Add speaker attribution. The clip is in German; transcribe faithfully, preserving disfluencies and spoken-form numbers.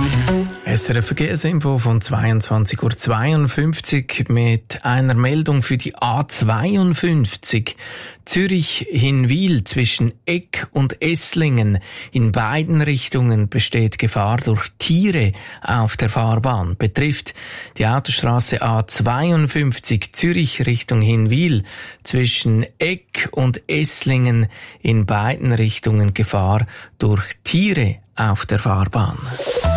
Speaker 1: S R F Verkehrsinfo von zweiundzwanzig Uhr zweiundfünfzig mit einer Meldung für die A zweiundfünfzig Zürich-Hinwil zwischen Egg und Esslingen. In beiden Richtungen besteht Gefahr durch Tiere auf der Fahrbahn. Betrifft die Autostrasse A zweiundfünfzig Zürich Richtung Hinwil zwischen Egg und Esslingen. In beiden Richtungen Gefahr durch Tiere auf der Fahrbahn.